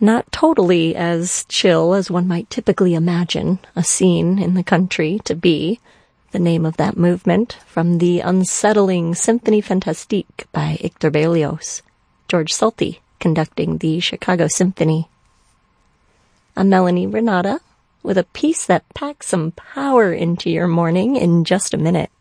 Not totally as chill as one might typically imagine a scene in the country to be. The name of that movement from the unsettling Symphonie Fantastique by Hector Berlioz, George Solti conducting the Chicago Symphony. I'm Melanie Renata with a piece that packs some power into your morning in just a minute.